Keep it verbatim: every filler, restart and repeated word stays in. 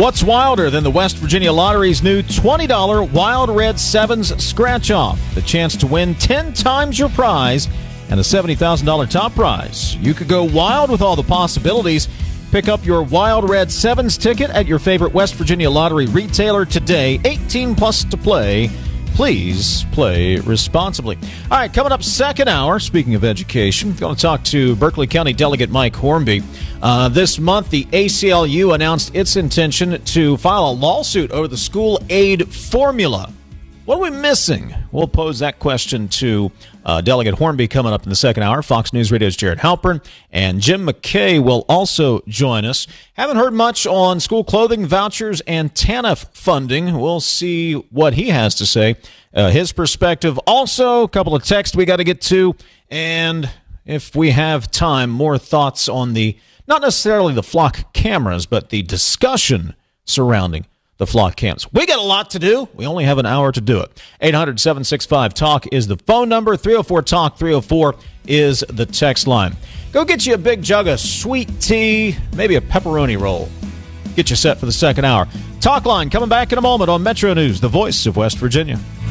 What's wilder than the West Virginia Lottery's new twenty dollars Wild Red Sevens scratch-off? The chance to win ten times your prize and a seventy thousand dollars top prize. You could go wild with all the possibilities. Pick up your Wild Red Sevens ticket at your favorite West Virginia Lottery retailer today. eighteen plus to play. Please play responsibly. All right, coming up second hour, speaking of education, going to talk to Berkeley County Delegate Mike Hornby. Uh, this month, the A C L U announced its intention to file a lawsuit over the school aid formula. What are we missing? We'll pose that question to uh, Delegate Hornby coming up in the second hour. Fox News Radio's Jared Halpern and Jim McKay will also join us. Haven't heard much on school clothing vouchers and TANF funding. We'll see what he has to say, uh, his perspective. Also, a couple of texts we got to get to, and if we have time, more thoughts on the, not necessarily the flock cameras, but the discussion surrounding the flock cams. We got a lot to do. We only have an hour to do it. eight hundred, seven six five, talk is the phone number. three oh four talk, three oh four is the text line. Go get you a big jug of sweet tea, maybe a pepperoni roll. Get you set for the second hour. Talk line coming back in a moment on Metro News, the voice of West Virginia.